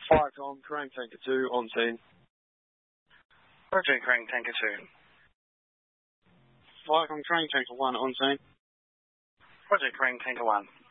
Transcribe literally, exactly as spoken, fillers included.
Firecom, Kerrang Tanker two, on scene. Roger, Kerrang Tanker two. Firecom, Kerrang Tanker one, on scene. Roger, Kerrang Tanker one.